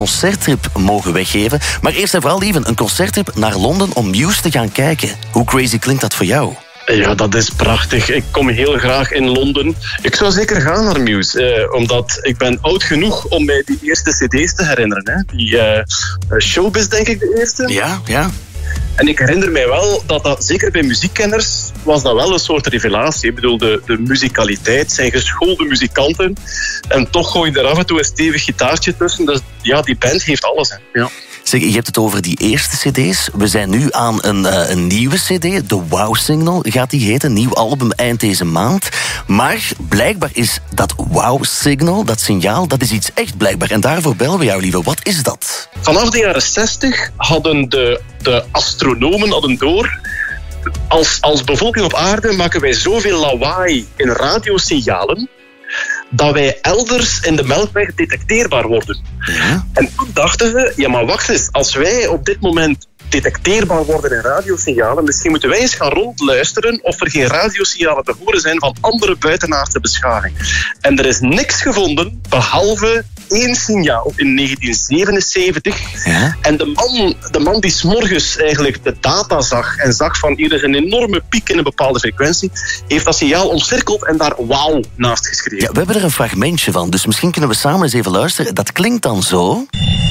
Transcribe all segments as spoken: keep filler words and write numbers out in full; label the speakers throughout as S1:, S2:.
S1: concerttrip mogen weggeven. Maar eerst en vooral, lieven, een concerttrip naar Londen om Muse te gaan kijken. Hoe crazy klinkt dat voor jou?
S2: Ja, dat is prachtig. Ik kom heel graag in Londen. Ik zou zeker gaan naar Muse, eh, omdat ik ben oud genoeg om mij die eerste cd's te herinneren. Hè. Die uh, Showbiz, denk ik, de eerste.
S1: Ja, ja.
S2: En ik herinner mij wel dat dat, zeker bij muziekkenners, was dat wel een soort revelatie. Ik bedoel, de, de muzikaliteit, zijn geschoolde muzikanten. En toch gooi je er af en toe een stevig gitaartje tussen. Dus ja, die band heeft alles. Hè. Ja.
S1: Zeg, je hebt het over die eerste cd's. We zijn nu aan een, uh, een nieuwe cd. De Wow Signal gaat die heten. Een nieuw album eind deze maand. Maar blijkbaar is dat Wow Signal, dat signaal, dat is iets echt blijkbaar. En daarvoor bellen we jou, lieve. Wat is dat?
S2: Vanaf de jaren zestig hadden de, de astronomen hadden door... Als, als bevolking op aarde maken wij zoveel lawaai in radiosignalen dat wij elders in de Melkweg detecteerbaar worden.
S1: Ja?
S2: En toen dachten ze, ja maar wacht eens, als wij op dit moment detecteerbaar worden in radiosignalen, misschien moeten wij eens gaan rondluisteren of er geen radiosignalen te horen zijn van andere buitenaardse beschaving. En er is niks gevonden, behalve één signaal in negentien zevenenzeventig.
S1: Ja?
S2: En de man, de man die 's morgens eigenlijk de data zag en zag van hier is een enorme piek in een bepaalde frequentie, heeft dat signaal omcirkeld en daar wauw naast geschreven.
S1: Ja, we hebben er een fragmentje van, dus misschien kunnen we samen eens even luisteren. Dat klinkt dan zo.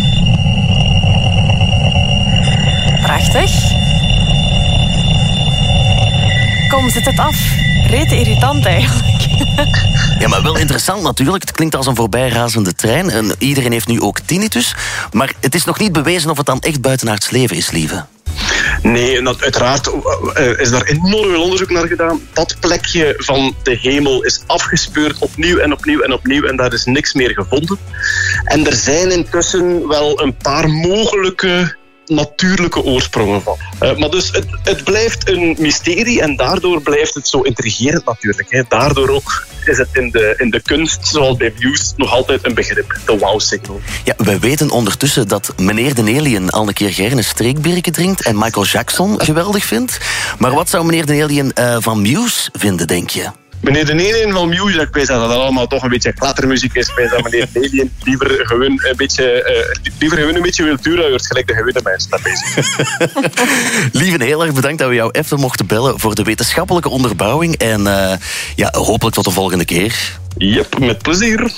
S3: Prachtig. Kom, zet het af. Rete irritant eigenlijk.
S1: Ja, maar wel interessant natuurlijk. Het klinkt als een voorbijrazende trein. En iedereen heeft nu ook tinnitus. Maar het is nog niet bewezen of het dan echt buitenaards leven is, lieve.
S2: Nee, en dat, uiteraard uh, is daar enorm veel onderzoek naar gedaan. Dat plekje van de hemel is afgespeurd opnieuw en opnieuw en opnieuw en daar is niks meer gevonden. En er zijn intussen wel een paar mogelijke natuurlijke oorsprongen van. Uh, maar dus het, het blijft een mysterie en daardoor blijft het zo intrigerend natuurlijk. Hè. Daardoor ook is het in de, in de kunst, zoals bij Muse, nog altijd een begrip. De wow-signal.
S1: Ja, wij weten ondertussen dat meneer de Alien al een keer gerne streekbierken drinkt en Michael Jackson geweldig vindt. Maar wat zou meneer de Alien uh, van Muse vinden, denk je?
S2: Meneer de Alien van Muse, ik weet dat dat allemaal toch een beetje klattermuziek is. Ik weet dat meneer de Alien liever gewoon een beetje, uh, liever gewoon een beetje Wiltura hoort, gelijk de gewone mensen daar bezig.
S1: Lieve, heel erg bedankt dat we jou even mochten bellen voor de wetenschappelijke onderbouwing. En uh, ja, hopelijk tot de volgende keer.
S2: Yep, met plezier.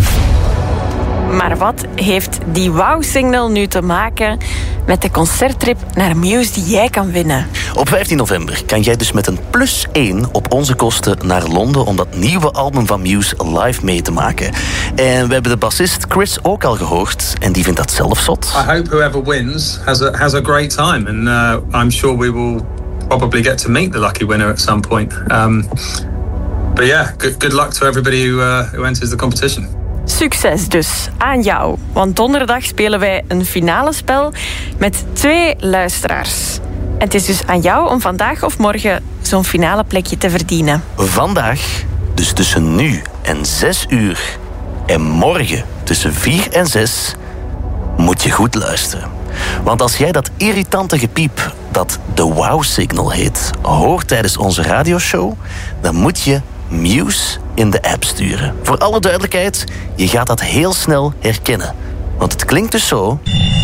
S3: Maar wat heeft die wow-signal nu te maken met de concerttrip naar Muse die jij kan winnen?
S1: Op vijftien november kan jij dus met een plus één op onze kosten naar Londen om dat nieuwe album van Muse live mee te maken. En we hebben de bassist Chris ook al gehoord en die vindt dat zelf zot.
S4: I hope whoever wins has a, has a great time and uh, I'm sure we will probably get to meet the lucky winner at some point. Um, but yeah, good, good luck to everybody who, uh, who enters the competition.
S3: Succes dus aan jou, want donderdag spelen wij een finale spel met twee luisteraars. En het is dus aan jou om vandaag of morgen zo'n finale plekje te verdienen.
S1: Vandaag, dus tussen nu en zes uur en morgen tussen vier en zes, moet je goed luisteren. Want als jij dat irritante gepiep dat de wow-signal heet, hoort tijdens onze radioshow, dan moet je Muse in de app sturen. Voor alle duidelijkheid, je gaat dat heel snel herkennen. Want het klinkt dus zo.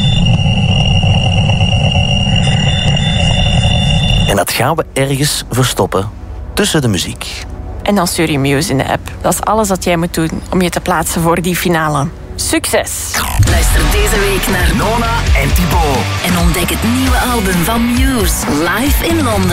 S1: En dat gaan we ergens verstoppen tussen de muziek.
S3: En dan stuur je Muse in de app. Dat is alles wat jij moet doen om je te plaatsen voor die finale. Succes!
S5: Luister deze week naar Nona en Thibaut. En ontdek het nieuwe album van Muse live in Londen.